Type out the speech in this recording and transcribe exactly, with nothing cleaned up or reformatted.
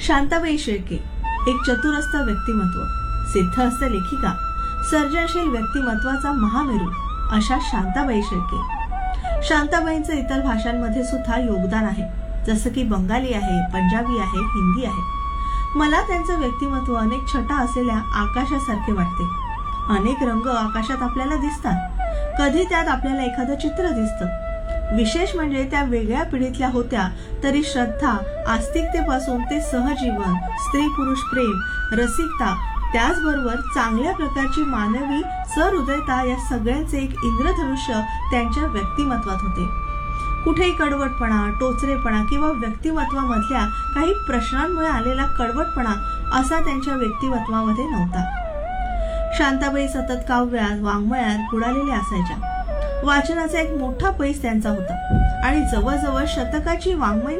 शांताबाई शेळके एक चतुरस्थ व्यक्तिमत्व, सिद्धहस्त लेखिका, सर्जनशील व्यक्तिमत्वाचा महामेरू अशा शांताबाई शेळके। शांताबाईंचे इतर भाषांमध्ये सुद्धा योगदान आहे, जसं की बंगाली आहे, पंजाबी आहे, हिंदी आहे। मला त्यांचं व्यक्तिमत्व अनेक छटा असलेल्या आकाशासारखे वाटते। अनेक रंग आकाशात आपल्याला दिसतात, कधी त्यात आपल्याला एखादं चित्र दिसतं। विशेष म्हणजे त्या वेगळ्या पिढीतल्या होत्या तरी श्रद्धा, आस्तिकतेपासून ते सहजीवन, स्त्री पुरुष प्रेम, रसिकता, त्याचबरोबर चांगल्या प्रकारची मानवी सहृदयता या सगळ्यांचे एक इंद्रधनुष्य त्यांच्या व्यक्तिमत्वात होते। कुठेही कडवटपणा, टोचरेपणा किंवा व्यक्तिमत्वामधल्या काही प्रश्नांमुळे आलेला कडवटपणा असा त्यांच्या व्यक्तिमत्वामध्ये नव्हता। शांताबाई सतत काव्यात, वाङ्मयात बुडालेल्या असायच्या। वाचनाचा एक मोठा पैस त्यांचा होता आणि जवळजवळ शतकाची वाङ्मय